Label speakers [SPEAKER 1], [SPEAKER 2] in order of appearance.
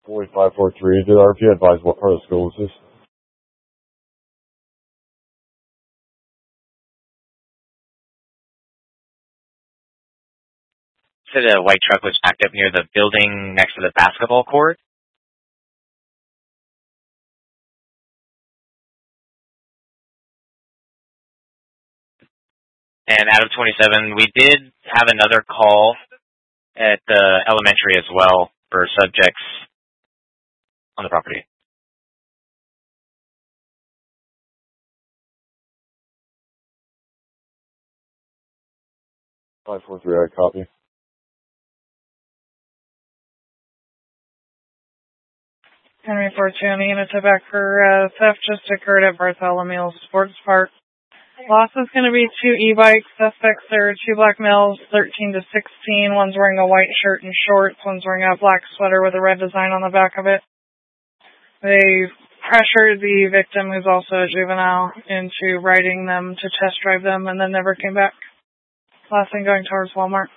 [SPEAKER 1] 4543, did RP advise what part of the school is this?
[SPEAKER 2] So the white truck was backed up near the building next to the basketball court. And out of 27, we did have another call at the elementary as well for subjects on the property.
[SPEAKER 1] Five four three, I copy.
[SPEAKER 3] Henry 42, a unit to back for theft just occurred at Bartholomew Sports Park. Loss is going to be 2 e-bikes. Suspects are 2 black males, 13 to 16. One's wearing a white shirt and shorts. One's wearing a black sweater with a red design on the back of it. They pressured the victim, who's also a juvenile, into riding them to test drive them and then never came back. Last thing going towards Walmart.